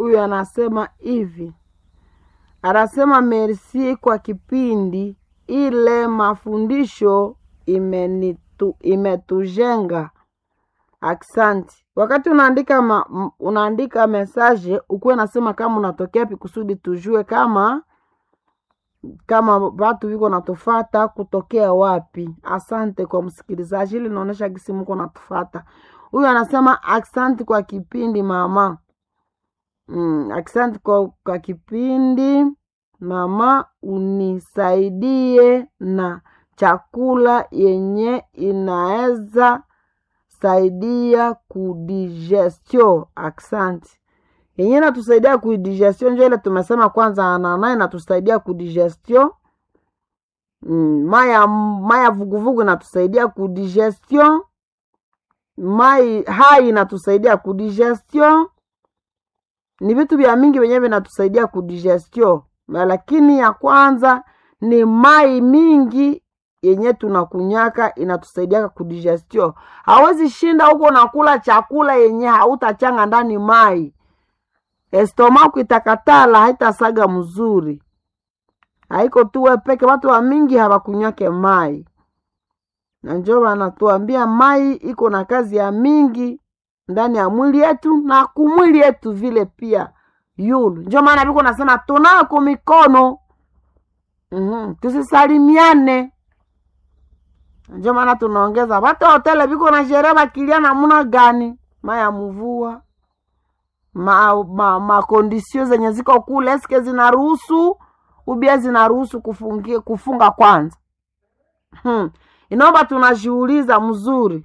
huyu anasema hivi. Anasema merci kwa kipindi ile mafundisho imetujenga. Aksanti. Wakati unaandika message ukuwe nasema kama unatokea pi kusudi tujue kama watu wiko natufata kutokea wapi. Asante kwa msikilizaji, ili naonesha gisi mko natufata. Huyu anasema aksanti kwa kipindi mama. Aksanti kwa kipindi mama, unisaidie na chakula yenye inaeza saidia kudigestion. Aksanti. Yenye inatusaidia kudigestion ndio ile tumesema kwanza, anana inatusaidia kudigestion. Maya vuguvugu inatusaidia kudigestion. Mai hai inatusaidia kudigestion. Ni vitu vya mingi wenyewe vinatusaidia kudigestion. Lakini ya kwanza ni mai mingi yenye tunakunyaka inatusaidia kudigestion. Hawezi shinda huko nakula chakula yenye hautachanga ndani mai. Estomako itakatala, haitasaga mzuri. Haiko tuwe peke, watu wa mingi hawakunyake mai. Na njoo wanatuambia mai iko na kazi ya mingi ndani ya mwili yetu na kumwili yetu vile pia. Yulu. Njoo maana biko nasema tunako mikono. Tusisalimiane. Njoo maana tunaongeza watu wa hoteli biko na shereba kiliana muna gani? Maya mvua. Kondisio zenye ziko kule eske zinaruhusu ubia zinaruhusu kufunga kwanza. Inaomba tunajiuliza mzuri.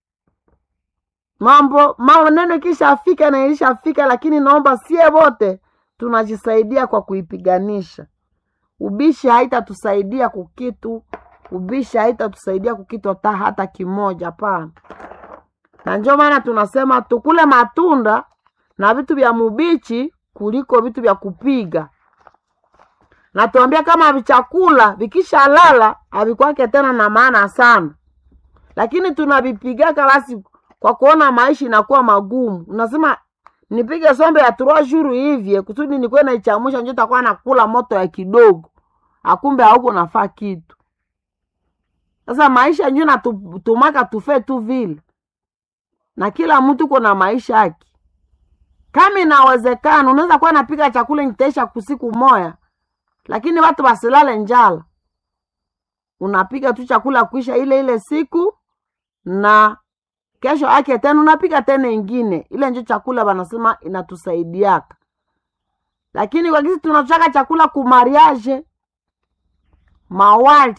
Mambo neno kisha afika na ilishafika, lakini naomba sie wote tunajisaidia kwa kuipiganisha. Ubishi haitatusaidia kukitu. Ubishi haitatusaidia kukitu hata kimoja pana. Na ndio maana tunasema tukule matunda na vitu vya mubichi kuliko vitu vya kupiga. Na tuambia kama vichakula vikisha lala havikwake tena na maana sana. Lakini tunavipigaka basi kwa kuona maisha inakuwa magumu. Unasema nipige sombe ya 3 jours hivi kusudi nikuwe na ichamusha njoo takuwa nakula moto ya kidogo. Akumbe hauko nafaa kitu. Sasa maisha njoo natumaka tufe tu vile. Na kila mtu kuna maisha yake. Kama inawezekana unaweza kuwa napika chakula nitaisha kusiku moja. Lakini watu wasilale njala. Unapika tu chakula kuisha ile siku na kesho yake tena unapika tena ingine. Ile ndio chakula wanasema inatusaidiaka. Lakini kwa kisi tunachaka chakula kumariage mawali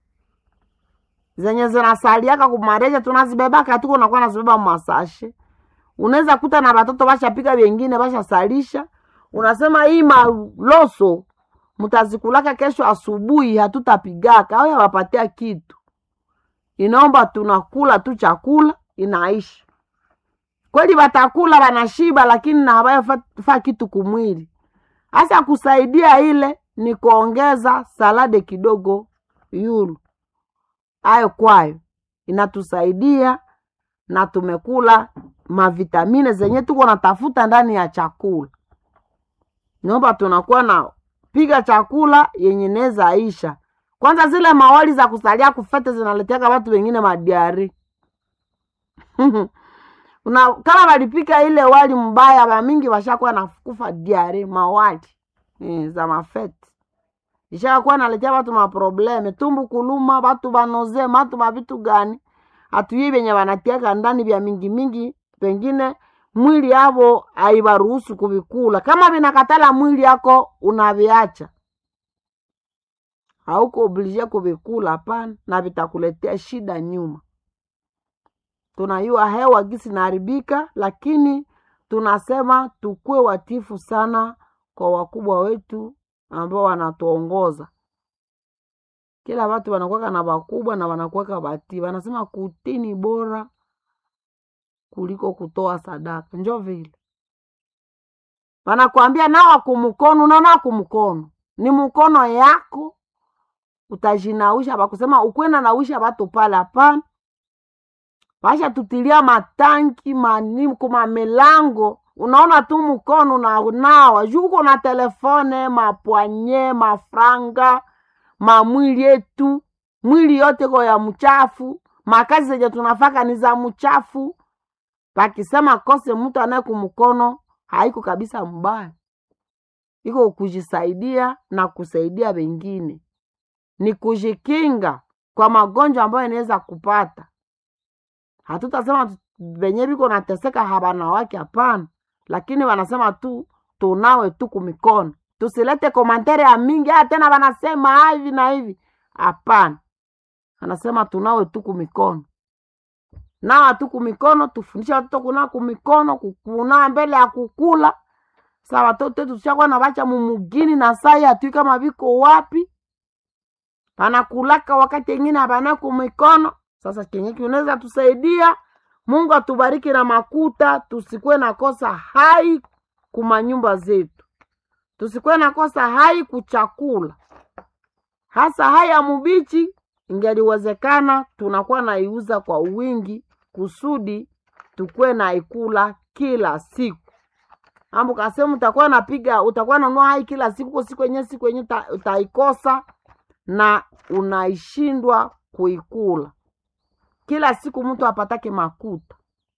zenye zinasaliaka kumariage tunazibebaka tuko na kwa nazibeba masashe. Unaweza kuta na watoto washapika wengine washasalisha. Unasema hii maloso mutazikulaka kesho asubuhi hatutapigaka au wapatia kitu. Inaomba tunakula tu chakula inaisha. Kweli watakula wanashiba lakini na hawafaa kitu kumwili. Hasa kusaidia ile ni kuongeza salade kidogo yulu. Ayo kwayo inatusaidia na tumekula mavitamine zenye tuko natafuta ndani ya chakula. Naomba tunakuwa na piga chakula yenye neza aisha. Kwanza zile mawali za kusalia kufete zinaletea watu wengine madiari. Kama walipika ile wali mbaya wa mingi washakuwa na kufa diari mawali za mafete. Ishakuwa naletea watu maprobleme, tumbu kuluma, watu banoze, watu mavitu gani. Hatuyi benye wanatiaka ndani vya mingi pengine mwili yabo haibaruhusu kuvikula. Kama vinakatala mwili yako unaviacha. Hauko oblige kuvikula hapana na vitakuletea shida nyuma. Tunayua hewa gisi naharibika, lakini tunasema tukue watifu sana kwa wakubwa wetu ambao wanatuongoza. Kila watu wanakuwa na wakubwa na wanakuwa bati. Wanasema kutini bora kuliko kutoa sadaka. Njoo vile. Wanakuambia nawa kumkono, unaona kumkono. Ni mkono yako utajinausha bakusema ukwenda nausha watu pale hapana. Basha tutilia matanki manimu kuma melango unaona tu mkono na unawa juu uko na telefone, mapwanye, mafranga, mamwili yetu, mwili yote kwa ya mchafu, makazi zenye tunafaka ni za mchafu. Pakisema kose mtu anaye kumkono haiko kabisa mbaya, iko kujisaidia na kusaidia wengine, ni kujikinga kwa magonjwa ambayo inaweza kupata. Hatutasema benye biko nateseka habana wake, hapana, lakini wanasema tu tunawe tu kumikono. Tusilete komentari ya mingi tena wanasema hivi na hivi, hapana. Anasema tunawe tu kumikono. Na tu kumikono, tufundisha watoto kuna kumikono, kukuna mbele ya kukula. Sawa watoto tushakuwa na bacha mumugini na sai hatui kama biko wapi. Panakulaka wakati wengine hapana kumikono. Sasa kenyeki unaweza tusaidia. Mungu atubariki na makuta, tusikwe na kosa hai kumanyumba zetu. Tusikwe na kosa hai kuchakula. Hasa haya mubichi ingeliwezekana tunakuwa na iuza kwa wingi kusudi tukue na ikula kila siku. Ambu kasemu utakuwa napiga, utakuwa nanua hai kila siku, kwa siku yenye utaikosa na unaishindwa kuikula. Kila siku mtu apatake makuta.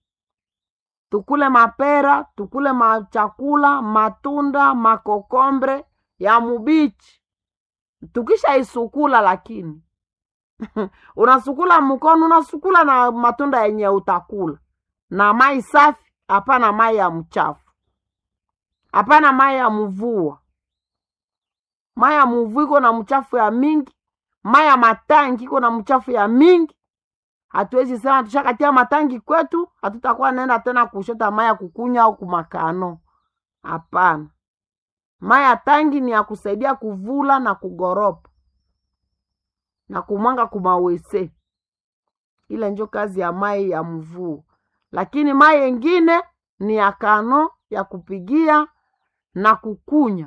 Tukule mapera, tukule machakula, matunda, makokombre ya mubichi. Tukisha isukula lakini unasukula mkono, unasukula na matunda yenye utakula. Na mai safi, hapana mai ya mchafu. Hapana mai ya mvua. Mai ya mvua iko na mchafu ya mingi. Mai ya matangi iko na mchafu ya mingi. Hatuwezi sema tushakatia matangi kwetu, hatutakuwa naenda tena kushota mai ya kukunya au kumakano. Hapana. Mai ya tangi ni ya kusaidia kuvula na kugoropa na kumwanga kumawese. Ile njo kazi ya mai ya mvua. Lakini mai yengine ni ya kano, ya kupigia na kukunya.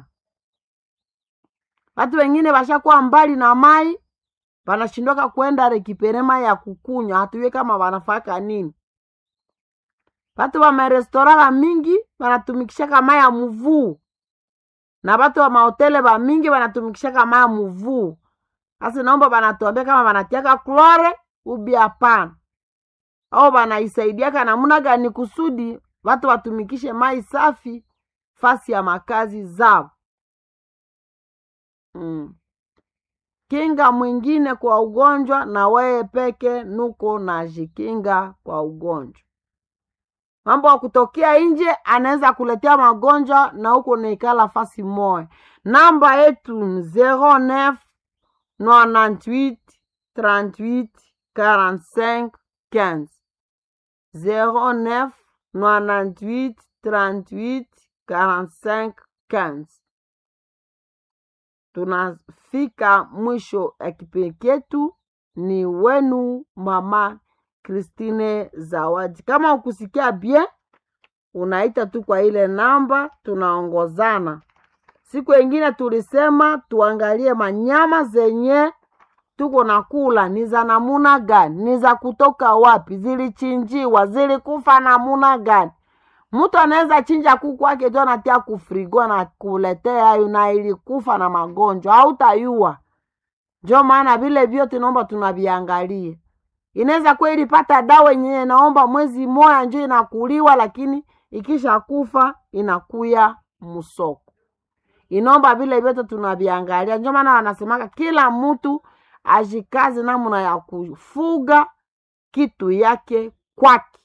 Watu wengine bashakuwa mbali na mai, wanashindoka kwenda rekipere mai ya kukunya, hatuwe kama wanafaka nini. Watu wa marestora mingi wanatumikisha mai ya mvua. Na watu wa mahotele ba mingi wanatumikisha mai ya mvua. Sasa naomba banatuambia kama wanatiaka klore ubi hapana. Au wanaisaidia namna gani kusudi watu watumikishe mai safi fasi ya makazi zao. Kinga mwingine kwa ugonjwa na wewe peke nuko na jikinga kwa ugonjwa. Mambo ya kutokea nje anaweza kuletea magonjwa na huko naikala fasi moja. Namba yetu 09 98 38 45 15. 09 98 38 45 15. Tunafika mwisho ya kipindi chetu. Ni wenu Mama Christine Zawadi. Kama ukusikia bien, unaita tu kwa ile namba, tunaongozana. Siku nyingine tulisema tuangalie manyama zenye tuko nakula ni za namuna gani, ni za kutoka wapi, zilichinjiwa, zilikufa namuna gani. Mtu anaweza chinja kuku wake tu anatia kufrigo na kuletea hayo na ilikufa na magonjwa, hautayua. Ndio maana vile vyote naomba tunaviangalie. Inaweza kweli pata dawa yenyewe naomba mwezi moja nje inakuliwa, lakini ikisha kufa inakuya musoko. Inaomba vile vyote tunaviangalia. Ndio maana wanasemaka kila mtu ajikaze namna ya kufuga kitu yake kwake.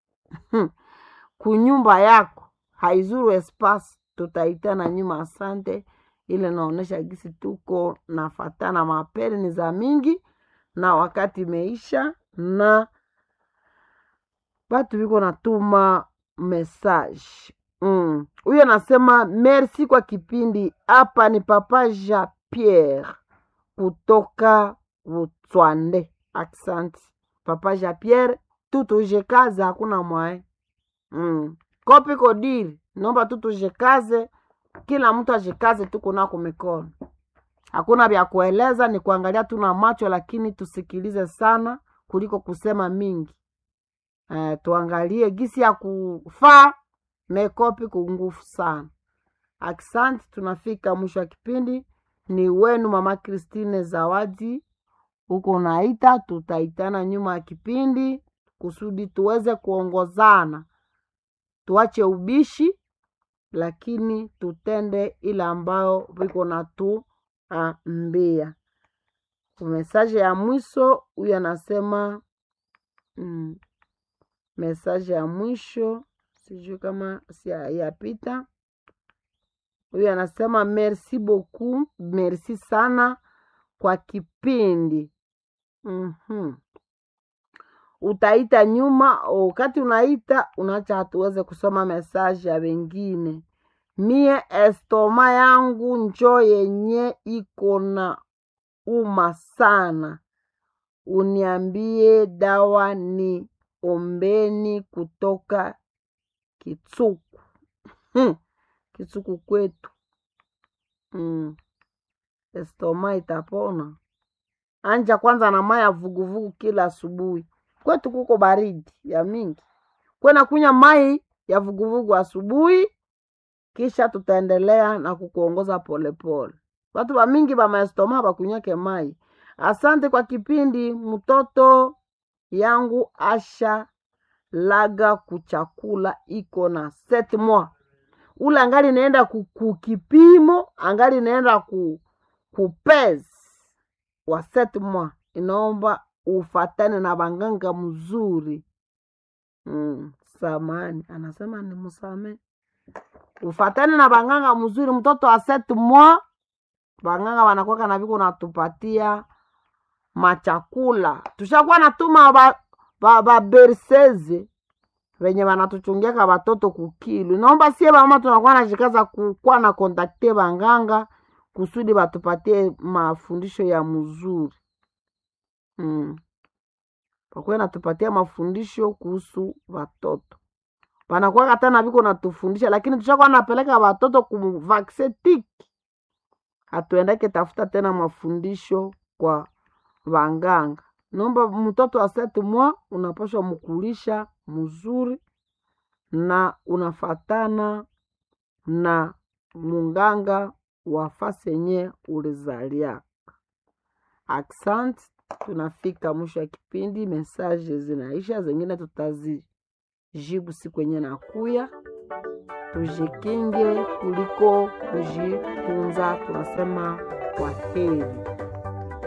Kunyumba yako haizuru espace, tutaitana nyuma. Asante. Ile naonesha gisi tuko nafatana mapere ni za mingi na wakati meisha na watu wiko natuma message. Huyo nasema merci kwa kipindi. Hapa ni Papa Jean Pierre kutoka Butswande. Accent Papa Jean Pierre, tutujekaze hakuna mwae. Kopi kodiri, naomba tutujekaze, kila mtu ajekaze tuko nako mikono. Hakuna vya kueleza, ni kuangalia tuna macho, lakini tusikilize sana kuliko kusema mingi. Tuangalie gisi ya kufaa mekopi kungufu sana. Asante, tunafika mwisho wa kipindi. Ni wenu Mama Christine Zawadi. Huko naita, tutaitana nyuma ya kipindi kusudi tuweze kuongozana. Tuache ubishi, lakini tutende ile ambayo viko na tu ambia. Mesaje ya mwisho, huyu anasema mesaje ya mwisho, sijui kama si yapita. Huyu anasema merci beaucoup, merci sana kwa kipindi. Utaita nyuma, wakati unaita unacha hatuweze kusoma mesaje ya wengine. Mie estoma yangu njo yenye iko na uma sana. Uniambie dawa ni ombeni kutoka Kitsuku. Kitsuku kwetu. Estoma itapona. Anja kwanza na maya vuguvugu kila asubuhi. Kwetu kuko baridi ya mingi. Kwena kunya mai ya vuguvugu asubuhi, kisha tutaendelea na kukuongoza pole pole. Watu wa mingi ba maestoma bakunyake mai. Asante kwa kipindi. Mtoto yangu asha laga kuchakula iko na 7 mois. Ula angali naenda kukipimo, angali naenda kupezi wa 7 mois. Inaomba ufatane na banganga mzuri. Samani anasema ni musame. Ufatane na banganga mzuri. Mtoto wa 7 mois, banganga wanakuwa na viko natupatia machakula. Tushakuwa natuma ba berseze wenye wanatuchungiaka watoto kukilo. Naomba sie mama tunakuwa na jikaza kuwa na kontakte banganga kusudi batupatie mafundisho ya mzuri. Pakuwe natupatia mafundisho kuhusu watoto. Panakuwa hata na viko natufundisha, lakini tushakuwa napeleka watoto vaccine tiki. Hatuendake tafuta tena mafundisho kwa wanganga. Naomba mtoto wa 7 mois unapaswa mkulisha mzuri na unafatana na munganga wa fasi yenye ulizalia. Asante, tunafika mwisho wa kipindi. Message zinaisha, zingine tutazijibu siku yenye nakuya. Tujikinge kuliko kujitunza. Tunasema kwa heri.